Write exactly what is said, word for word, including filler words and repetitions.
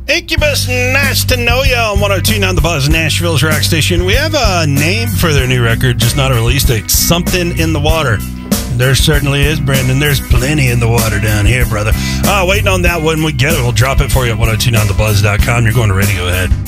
Incubus, nice to know you on one oh two point nine The Buzz, Nashville's rock station. We have a name for their new record, just not a release date. Something in the Water. There certainly is, Brandon. There's plenty in the water down here, brother. Uh, waiting on that when we get it. We'll drop it for you at one oh two point nine the buzz dot com. You're going to Radiohead.